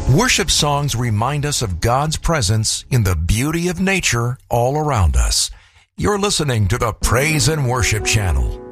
Worship songs remind us of God's presence in the beauty of nature all around us. You're listening to the Praise and Worship Channel.